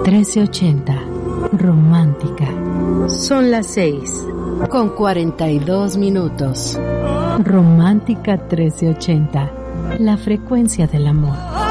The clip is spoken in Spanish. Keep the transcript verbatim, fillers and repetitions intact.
trece ochenta, romántica. Son las seis, con cuarenta y dos minutos. Romántica trece ochenta, la frecuencia del amor.